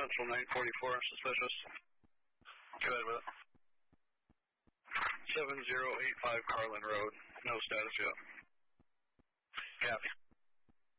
Central 944, suspicious. Go ahead with it. 7085 Carlin Road. No status yet. Copy.